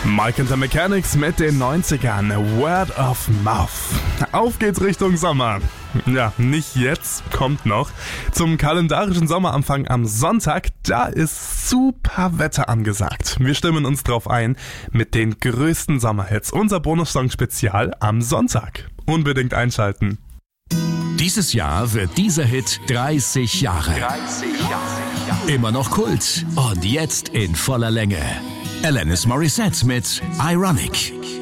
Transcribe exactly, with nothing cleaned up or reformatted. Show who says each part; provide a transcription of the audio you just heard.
Speaker 1: Mike and the Mechanics mit den neunzigern, Word of Mouth. Auf geht's Richtung Sommer. Ja, nicht jetzt, kommt noch. Zum kalendarischen Sommeranfang am Sonntag, da ist super Wetter angesagt. Wir stimmen uns drauf ein mit den größten Sommerhits. Unser Bonussong-Spezial am Sonntag. Unbedingt einschalten.
Speaker 2: Dieses Jahr wird dieser Hit dreißig Jahre.
Speaker 3: dreißig Jahre.
Speaker 2: Immer noch Kult und jetzt in voller Länge. Alanis Morissette mit Ironic.